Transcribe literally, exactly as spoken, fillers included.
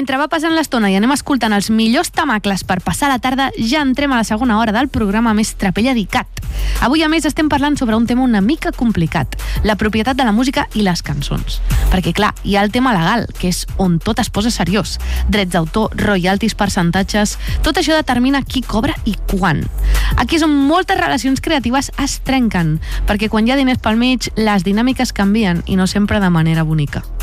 Mentre va passant l'estona i anem escoltant els millors temacles per passar la tarda, ja entrem a la segona hora del programa més trapella-dicat. Avui, a més, estem parlant sobre un tema una mica complicat, la propietat de la música i les cançons. Perquè, clar, hi ha el tema legal, que és on tot es posa seriós. Drets d'autor, royalties, percentatges... Tot això determina qui cobra i quan. Aquí és on moltes relacions creatives es trenquen, perquè quan hi ha diners pel mig, les dinàmiques canvien i no sempre de manera bonica.